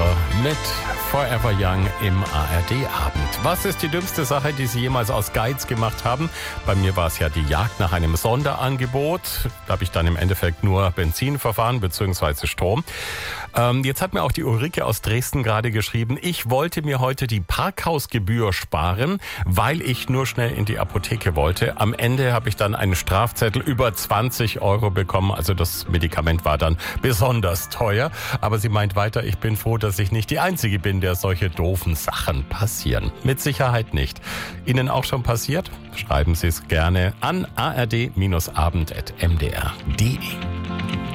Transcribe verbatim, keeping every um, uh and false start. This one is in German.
mit Forever Young im A R D-Abend. Was ist die dümmste Sache, die Sie jemals aus Geiz gemacht haben? Bei mir war es ja die Jagd nach einem Sonderangebot. Da habe ich dann im Endeffekt nur Benzin verfahren bzw. Strom. Ähm, jetzt hat mir auch die Ulrike aus Dresden gerade geschrieben, ich wollte mir heute die Parkhausgebühr sparen, weil ich nur schnell in die Apotheke wollte. Am Ende habe ich dann einen Strafzettel über zwanzig Euro bekommen. Also das Medikament war dann besonders teuer. Aber sie meint weiter, ich bin froh, dass ich nicht die Einzige bin, der solche doofen Sachen passieren. Mit Sicherheit nicht. Ihnen auch schon passiert? Schreiben Sie es gerne an a r d abend punkt m d r punkt d e.